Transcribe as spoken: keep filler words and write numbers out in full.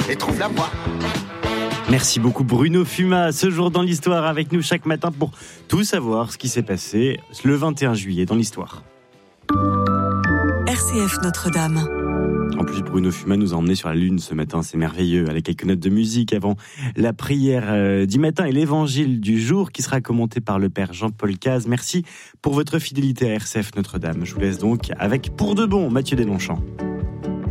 et trouve la voie. Merci beaucoup Bruno Fuma, ce jour dans l'histoire avec nous chaque matin pour tout savoir ce qui s'est passé le vingt et un juillet dans l'histoire. R C F Notre-Dame. En plus, Bruno Fuma nous a emmenés sur la Lune ce matin, c'est merveilleux, avec quelques notes de musique avant la prière euh, du matin et l'évangile du jour qui sera commenté par le Père Jean-Paul Caz. Merci pour votre fidélité à R C F Notre-Dame. Je vous laisse donc avec Pour de bon, Mathieu Deslongchamps.